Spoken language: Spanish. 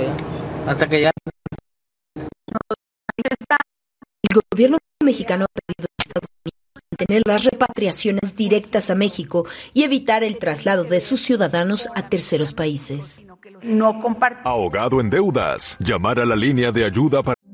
hasta que ya. El gobierno mexicano ha pedido a Estados Unidos mantener las repatriaciones directas a México y evitar el traslado de sus ciudadanos a terceros países. Ahogado en deudas. Llamar a la línea de ayuda para